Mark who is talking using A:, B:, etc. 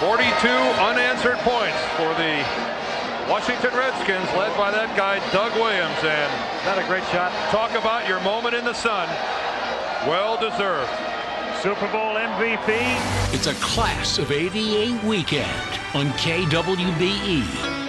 A: 42 unanswered points for the Washington Redskins, led by that guy Doug Williams. And
B: not a great shot.
A: Talk about your moment in the sun. Well deserved.
B: Super Bowl MVP.
C: It's a class of '88 weekend on KWBE.